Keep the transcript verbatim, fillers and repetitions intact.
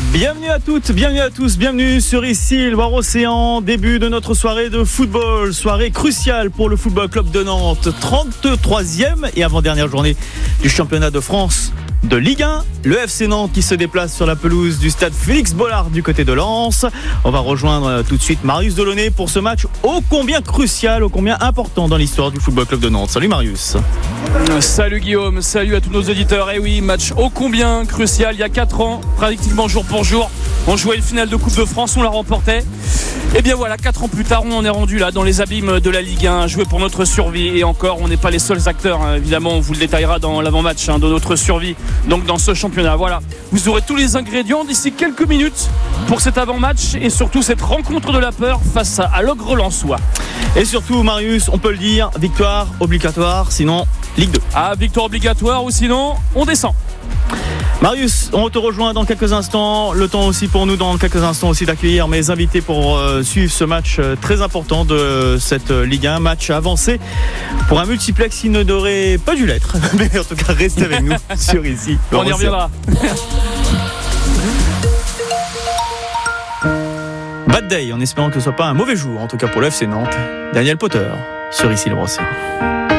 Bienvenue à toutes, bienvenue à tous, bienvenue sur ici le Loire Océan, début de notre soirée de football, soirée cruciale pour le Football Club de Nantes, trente-troisième et avant-dernière journée du championnat de France de Ligue un, le F C Nantes qui se déplace sur la pelouse du stade Félix Bollard du côté de Lens. On va rejoindre tout de suite Marius Delaunay pour ce match ô combien crucial, ô combien important dans l'histoire du Football Club de Nantes. Salut Marius. Salut Guillaume, salut à tous nos auditeurs. Et oui, match ô combien crucial. Il y a quatre ans, pratiquement jour pour jour, on jouait une finale de Coupe de France, on la remportait. Et bien voilà, quatre ans plus tard, on en est rendu là dans les abîmes de la Ligue un, jouer pour notre survie. Et encore, on n'est pas les seuls acteurs, hein. Évidemment, on vous le détaillera dans l'avant-match, hein, de notre survie. Donc dans ce championnat, voilà, vous aurez tous les ingrédients d'ici quelques minutes pour cet avant-match et surtout cette rencontre de la peur face à, à l'ogre lensois. Et surtout Marius, on peut le dire, victoire obligatoire, sinon Ligue deux. Ah, victoire obligatoire ou sinon on descend. Marius, on te rejoint dans quelques instants. Le temps aussi pour nous dans quelques instants aussi d'accueillir mes invités pour euh, suivre ce match euh, très important de cette euh, Ligue un. Match avancé pour un multiplex qui ne devrait pas dû l'être. Mais en tout cas, restez avec nous sur ici. On y reviendra. Bad day, en espérant que ce ne soit pas un mauvais jour, en tout cas pour le F C Nantes. Daniel Potter sur ici le Océan.